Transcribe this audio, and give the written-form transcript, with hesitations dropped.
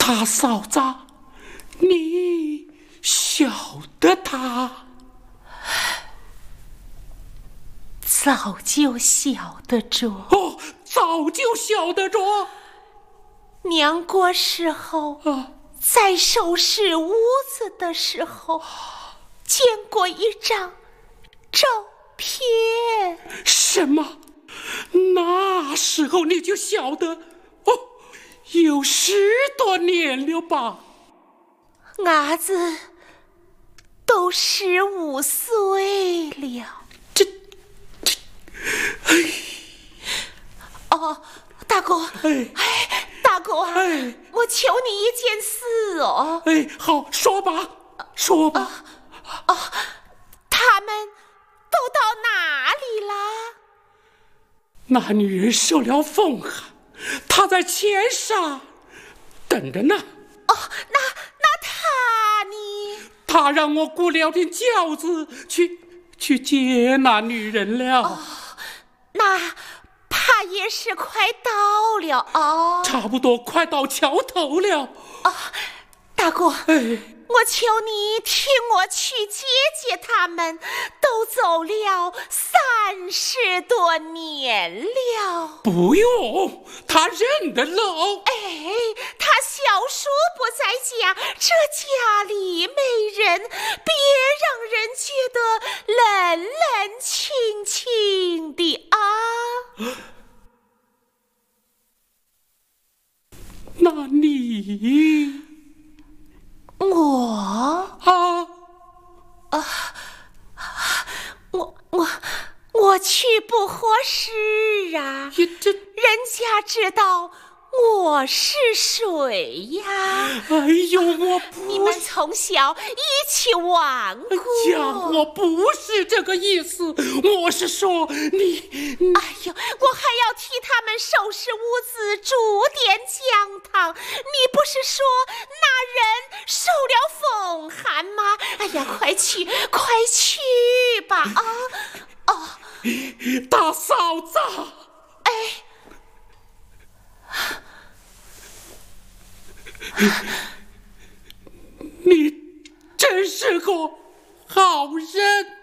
大嫂子，你晓得他？ 早就晓得着。 哦，早就晓得着。 娘过世后，在收拾屋子的时候，见过一张照片。 什么？那时候你就晓得？哦，有10多年了吧？ 伢子都15岁了。哦，大哥，大哥啊，我求你一件事哦。 好，说吧，说吧。 他们都到哪里啦？ 那女人受了风寒，她在前上等着呢。 那他呢？ 他让我雇了点轿子去接那女人了。 那怕也是快到了哦。 差不多快到桥头了。 大哥，我求你替我去接他们，都走了30多年了。 不用，他认得喽。 他小叔不在家，这家里没人，别让人觉得冷冷清清的啊。 那你我去不合适啊，人家知道我是谁呀？你们从小一起玩过。 我不是这个意思，我是说你。 我还要替他们收拾屋子，煮点姜汤。你不是说那人受了风寒吗？快去吧啊！ 大嫂子，你真是个好人。